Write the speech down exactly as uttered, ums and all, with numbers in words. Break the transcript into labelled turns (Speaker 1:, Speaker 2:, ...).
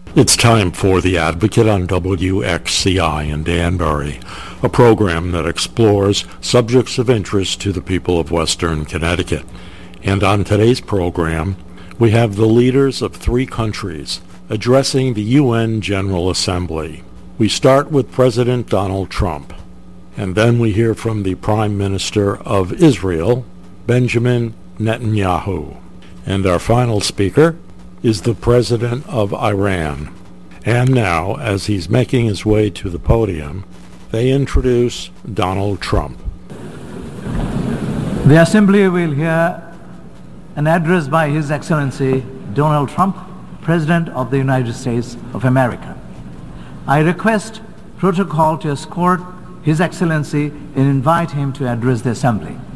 Speaker 1: It's time for The Advocate on W X C I in Danbury, a program that explores subjects of interest to the people of Western Connecticut. And on today's program, we have the leaders of three countries addressing the U N General Assembly. We start with President Donald Trump, and then we hear from the Prime Minister of Israel, Benjamin Netanyahu. And our final speaker is the President of Iran. And now, as he's making his way to the podium, they introduce Donald Trump.
Speaker 2: The Assembly will hear an address by His Excellency Donald Trump, President of the United States of America. I request protocol to escort His Excellency and invite him to address the Assembly.